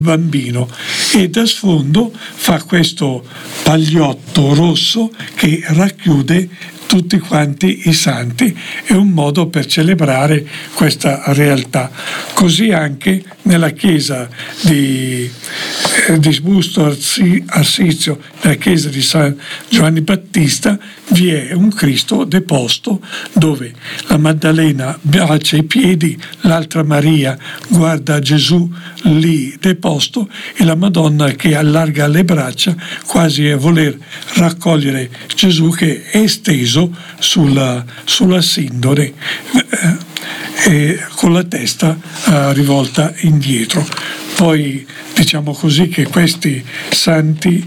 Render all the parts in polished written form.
bambino, e da sfondo fa questo pagliotto rosso che racchiude tutti quanti i santi. È un modo per celebrare questa realtà. Così anche nella chiesa di Busto Arsizio, nella chiesa di San Giovanni Battista, vi è un Cristo deposto dove la Maddalena bacia i piedi, l'altra Maria guarda Gesù lì deposto e la Madonna che allarga le braccia quasi a voler raccogliere Gesù che è steso sulla sindone e con la testa rivolta indietro. Poi diciamo così che questi santi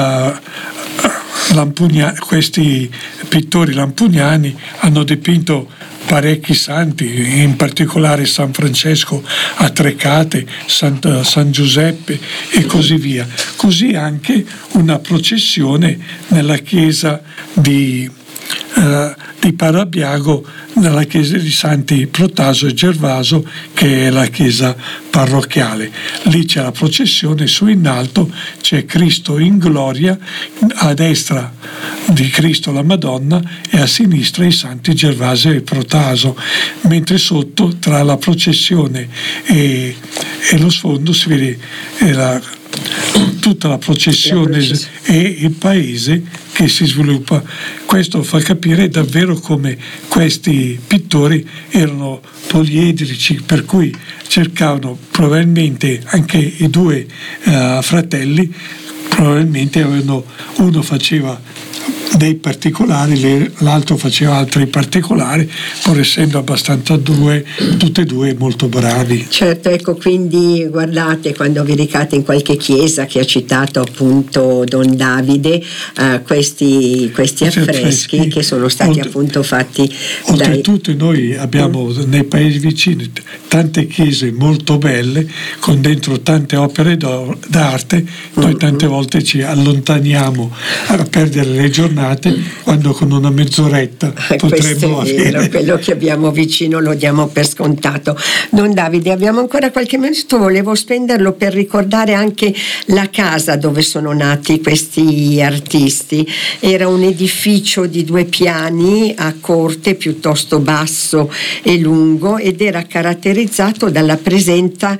questi pittori lampugnani hanno dipinto parecchi santi, in particolare San Francesco a Trecate, San Giuseppe e così via. Così anche una processione nella chiesa di Parabiago, nella chiesa di Santi Protaso e Gervaso, che è la chiesa parrocchiale. Lì c'è la processione, su in alto c'è Cristo in gloria, a destra di Cristo la Madonna e a sinistra i Santi Gervaso e Protaso, mentre sotto tra la processione e lo sfondo si vede tutta la processione e il paese che si sviluppa. Questo fa capire davvero come questi pittori erano poliedrici, per cui cercavano, probabilmente anche i due fratelli probabilmente uno faceva dei particolari, l'altro faceva altri particolari, pur essendo abbastanza tutti e due molto bravi. Certo, ecco, quindi guardate, quando vi recate in qualche chiesa che ha citato appunto Don Davide, questi affreschi che sono stati appunto fatti. Oltretutto noi abbiamo nei paesi vicini tante chiese molto belle con dentro tante opere d'arte. Noi tante volte ci allontaniamo a perdere le giornate quando con una mezz'oretta potremmo avere. Quello che abbiamo vicino lo diamo per scontato. Don Davide, abbiamo ancora qualche minuto, volevo spenderlo per ricordare anche la casa dove sono nati questi artisti. Era un edificio di 2 piani a corte, piuttosto basso e lungo, ed era caratterizzato dalla presenza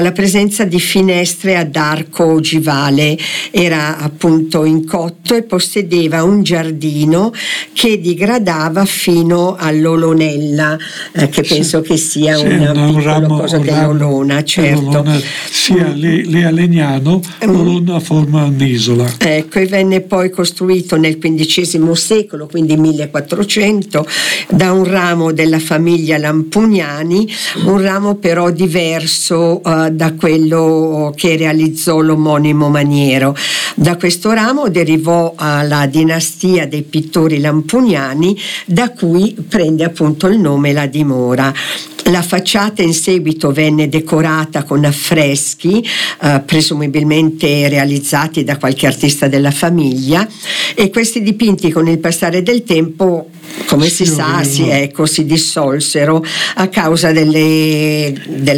di finestre ad arco ogivale. Era appunto in cotto e possedeva un giardino che digradava fino all'Olonella, che penso che sia una piccola cosa dell'Olona, certo. L'Olona, sia lì a Legnano, l'Olona forma un'isola. Ecco, e venne poi costruito nel XV secolo, quindi 1400, da un ramo della famiglia Lampugnani, un ramo però diverso da quello che realizzò l'omonimo Maniero. Da questo ramo derivò la dinastia dei pittori lampugnani, da cui prende appunto il nome la dimora. La facciata in seguito venne decorata con affreschi, presumibilmente realizzati da qualche artista della famiglia, e questi dipinti con il passare del tempo, come si sa, si dissolsero a causa delle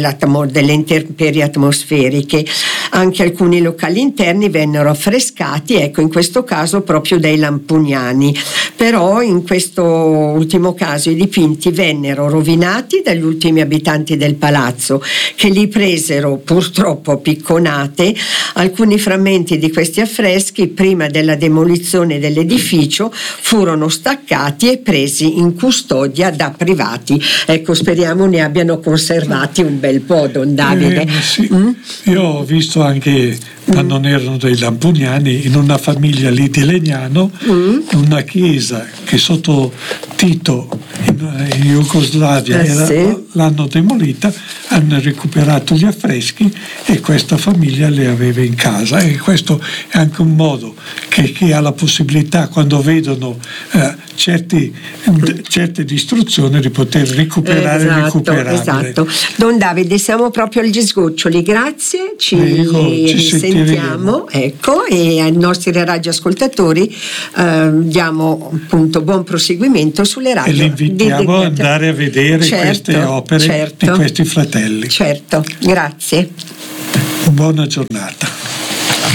intemperie atmosferiche. Anche alcuni locali interni vennero affrescati, in questo caso proprio dai Lampugnani. Però in questo ultimo caso i dipinti vennero rovinati dagli ultimi abitanti del palazzo, che li presero purtroppo picconate. Alcuni frammenti di questi affreschi, prima della demolizione dell'edificio, furono staccati e presi in custodia da privati. Ecco, speriamo ne abbiano conservati un bel po', Don Davide. Sì. Io ho visto anche, ma non erano dei Lampugnani, in una famiglia lì di Legnano, una chiesa che sotto Tito in Jugoslavia l'hanno demolita, hanno recuperato gli affreschi e questa famiglia li aveva in casa. E questo è anche un modo che chi ha la possibilità, quando vedono certe distruzioni, di poter recuperare. Esatto. Don Davide, siamo proprio agli sgoccioli, grazie, ci risentiamo, ecco, e ai nostri radioascoltatori diamo appunto buon proseguimento sulle radio. E li invitiamo ad andare a vedere queste opere di questi fratelli. Certo, grazie. Buona giornata.